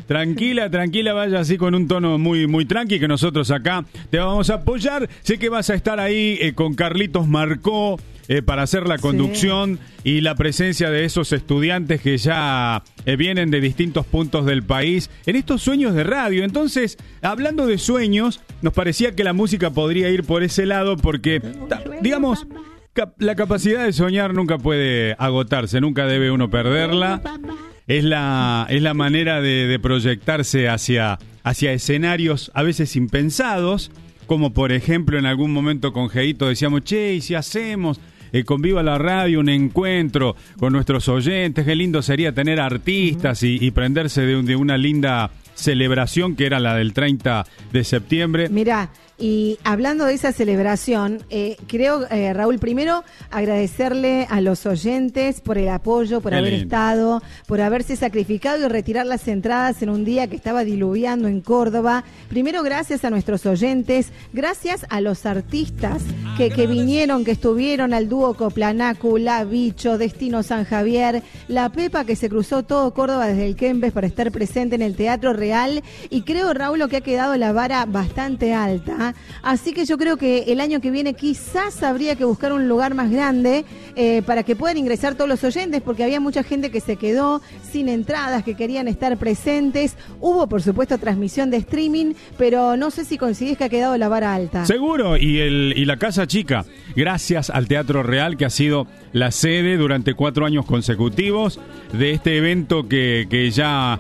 Tranquila, vaya así con un tono muy, muy tranqui, que nosotros acá te vamos a apoyar. Sé que vas a estar ahí con Carlitos Marcó para hacer la conducción y la presencia de esos estudiantes que ya vienen de distintos puntos del país en estos sueños de radio. Entonces, hablando de sueños, nos parecía que la música podría ir por ese lado porque, digamos, la capacidad de soñar nunca puede agotarse, nunca debe uno perderla. Es la manera de proyectarse hacia escenarios a veces impensados, como por ejemplo en algún momento con Geito decíamos, che, ¿y si hacemos con Viva la Radio un encuentro con nuestros oyentes? Qué lindo sería tener artistas y prenderse de una linda celebración que era la del 30 de septiembre. Mirá, y hablando de esa celebración, creo, Raúl, primero agradecerle a los oyentes por el apoyo, por haber estado, por haberse sacrificado y retirar las entradas en un día que estaba diluviando en Córdoba. Primero, gracias a nuestros oyentes, gracias a los artistas que vinieron, que estuvieron, al dúo Coplanacu, La Bicho, Destino San Javier, La Pepa, que se cruzó todo Córdoba desde el Kempes para estar presente en el Teatro Real. Y creo, Raúl, que ha quedado la vara bastante alta. Así que yo creo que el año que viene quizás habría que buscar un lugar más grande para que puedan ingresar todos los oyentes, porque había mucha gente que se quedó sin entradas, que querían estar presentes. Hubo, por supuesto, transmisión de streaming, pero no sé si coincidís que ha quedado la vara alta. Seguro, y la Casa Chica, gracias al Teatro Real, que ha sido la sede durante 4 años consecutivos de este evento que ya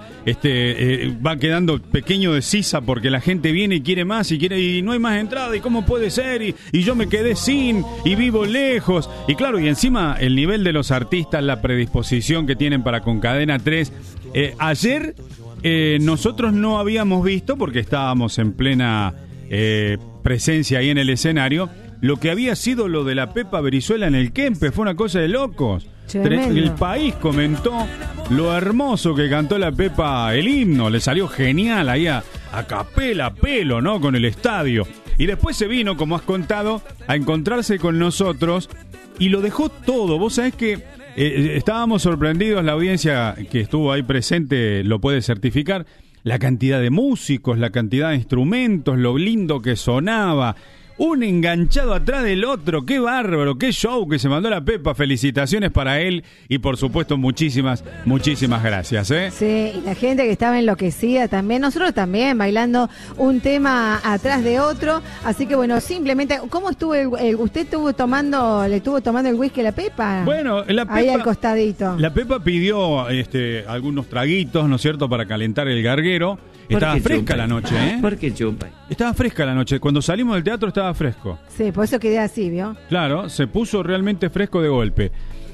va quedando pequeño de sisa, porque la gente viene y quiere más y no hay más entrada, y cómo puede ser, y yo me quedé sin, y vivo lejos, y claro, y encima el nivel de los artistas, la predisposición que tienen para con Cadena 3. Ayer nosotros no habíamos visto, porque estábamos en plena presencia ahí en el escenario, lo que había sido lo de la Pepa Brizuela en el Kempes. Fue una cosa de locos. Tremendo. El país comentó lo hermoso que cantó la Pepa, el himno, le salió genial ahí a capela, pelo, ¿no? Con el estadio. Y después se vino, como has contado, a encontrarse con nosotros y lo dejó todo. Vos sabés que estábamos sorprendidos, la audiencia que estuvo ahí presente lo puede certificar, la cantidad de músicos, la cantidad de instrumentos, lo lindo que sonaba. Un enganchado atrás del otro, qué bárbaro, qué show que se mandó la Pepa. Felicitaciones para él y por supuesto muchísimas gracias. Sí, y la gente que estaba enloquecida también, nosotros también bailando un tema atrás de otro. Así que bueno, simplemente, ¿cómo estuvo usted le estuvo tomando el whisky a la Pepa? Bueno, la Pepa, ahí al costadito. La Pepa pidió algunos traguitos, ¿no es cierto?, para calentar el garguero. Estaba fresca la noche, ¿eh? ¿Por qué chupa? Estaba fresca la noche. Cuando salimos del teatro estaba fresco. Sí, por eso quedé así, ¿vio? Claro, se puso realmente fresco de golpe.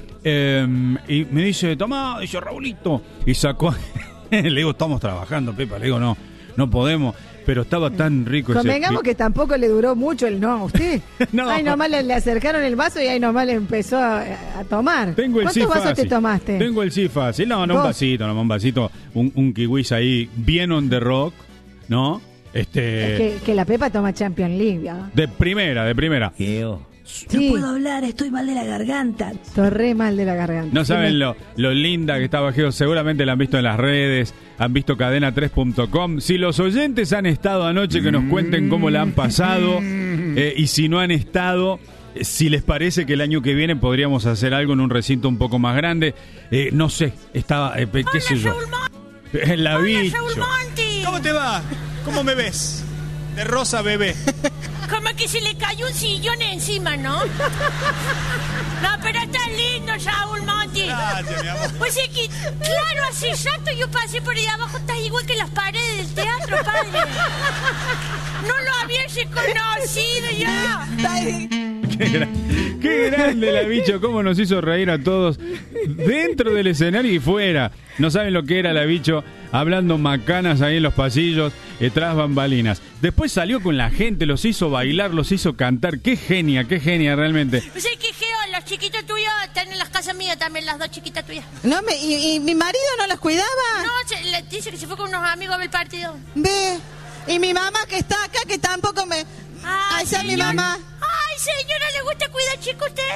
Y me dice, tomá, dice Raulito. Y sacó... Le digo, estamos trabajando, Pepa. Le digo, no podemos. Pero estaba tan rico. Convengamos que tampoco le duró mucho el no a usted. No. Ahí nomás le acercaron el vaso y ahí nomás le empezó a tomar. ¿Cuántos vasos te tomaste? Tengo el sí fácil. No, un vasito. Un kiwis ahí bien on the rock, ¿no? Es que la Pepa toma Champions League, ¿no? De primera. Sí. No puedo hablar, estoy mal de la garganta. Estoy re mal de la garganta. No saben lo linda que estaba Geo. Seguramente la han visto en las redes, han visto cadena3.com. Si los oyentes han estado anoche, que nos cuenten cómo la han pasado. Y si no han estado, si les parece que el año que viene podríamos hacer algo en un recinto un poco más grande. No sé, estaba, qué sé yo. La Bicho. ¿Cómo te va? ¿Cómo me ves? De rosa bebé. Como que se le cayó un sillón encima, ¿no? No, pero está lindo, Raúl Monti. Gracias, mi amor. Pues es que, claro, hace rato yo pasé por ahí abajo, estás igual que las paredes del teatro, padre. No lo había reconocido ya. Qué grande la Bicho, cómo nos hizo reír a todos dentro del escenario y fuera. No saben lo que era la Bicho hablando macanas ahí en los pasillos, tras bambalinas. Después salió con la gente, los hizo bailar, los hizo cantar. Qué genia realmente. Pues es que Geo, los chiquitos tuyos están en las casas mías también, las dos chiquitas tuyas. No, ¿y mi marido no las cuidaba? No, le dice que se fue con unos amigos a ver el partido. Ve, y mi mamá que está acá, que tampoco me... Ahí está mi mamá. Ay, señora, ¿le gusta cuidar chico a usted?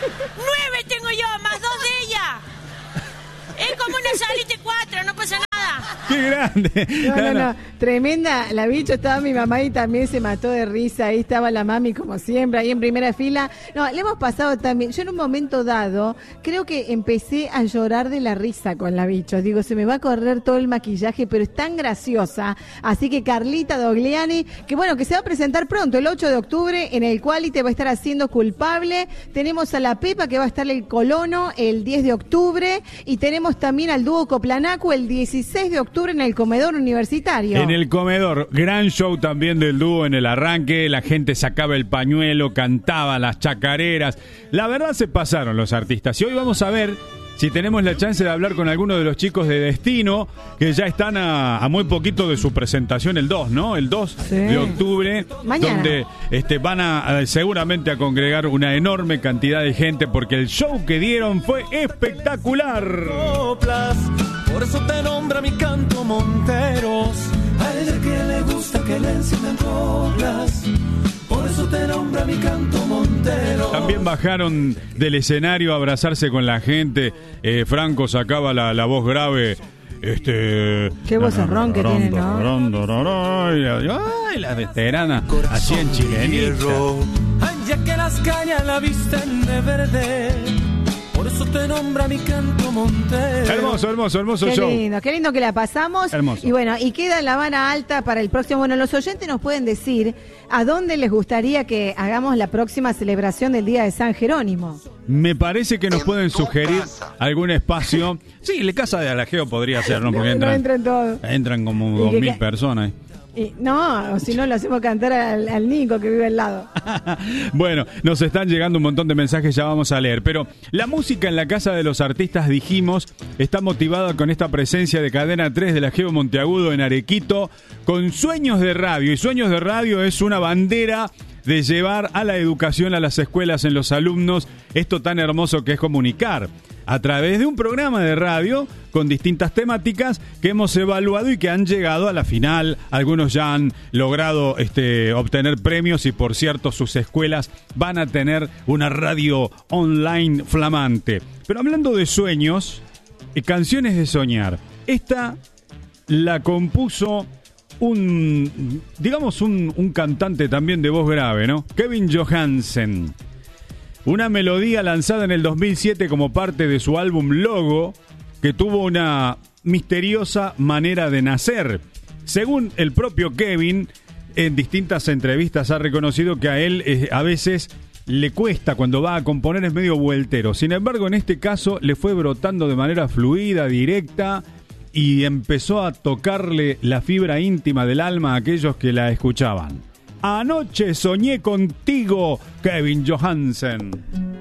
9 tengo yo, más 2 de ella. Es como una salita de 4, no pasa nada. ¡Qué grande! No. Tremenda. La bicho, estaba mi mamá y también se mató de risa. Ahí estaba la mami, como siempre, ahí en primera fila. No, le hemos pasado también. Yo en un momento dado, creo que empecé a llorar de la risa con la bicho. Digo, se me va a correr todo el maquillaje, pero es tan graciosa. Así que Carlita Dogliani, que bueno, que se va a presentar pronto, el 8 de octubre, en el cual te va a estar haciendo Culpable. Tenemos a la Pepa, que va a estar el Colono el 10 de octubre. Y tenemos también al dúo Coplanaco el 16 de octubre en el Comedor Universitario. En el Comedor, gran show también del dúo en el arranque. La gente sacaba el pañuelo, cantaba las chacareras. La verdad se pasaron los artistas. Y hoy vamos a ver si tenemos la chance de hablar con alguno de los chicos de Destino, que ya están a muy poquito de su presentación el 2, ¿no? El 2 de octubre, mañana. Donde van a seguramente a congregar una enorme cantidad de gente, porque el show que dieron fue espectacular. Por eso te nombra mi canto Monteros, a ella que le gusta que le enciendan coplas. Por eso te nombra mi canto Montero. También bajaron del escenario a abrazarse con la gente. Franco sacaba la voz grave. Qué vozarrón que tiene, ¿no? Ay, la veterana, así en chilenita. Ay, ya que las cañas la visten de verde. Por eso te nombra mi canto Montero. Hermoso show. Qué lindo que la pasamos. Hermoso. Y bueno, y queda la vara alta para el próximo. Bueno, los oyentes nos pueden decir a dónde les gustaría que hagamos la próxima celebración del Día de San Jerónimo. Me parece que nos pueden sugerir algún espacio. Sí, la casa de Alajeo podría ser, ¿no? Porque entran todos. Entran como 2.000 personas. No, o si no lo hacemos cantar al Nico que vive al lado. Bueno, nos están llegando un montón de mensajes, ya vamos a leer. Pero la música en la Casa de los Artistas, dijimos, está motivada con esta presencia de Cadena 3 de la Geo Monteagudo en Arequito, con Sueños de Radio. Y Sueños de Radio es una bandera de llevar a la educación a las escuelas, en los alumnos, esto tan hermoso que es comunicar a través de un programa de radio con distintas temáticas que hemos evaluado y que han llegado a la final. Algunos ya han logrado obtener premios y, por cierto, sus escuelas van a tener una radio online flamante. Pero hablando de sueños, canciones de soñar, esta la compuso un cantante también de voz grave, ¿no? Kevin Johansen. Una melodía lanzada en el 2007 como parte de su álbum Logo, que tuvo una misteriosa manera de nacer. Según el propio Kevin, en distintas entrevistas ha reconocido que a él a veces le cuesta, cuando va a componer es medio vueltero. Sin embargo, en este caso le fue brotando de manera fluida, directa, y empezó a tocarle la fibra íntima del alma a aquellos que la escuchaban. Anoche soñé contigo, Kevin Johansen.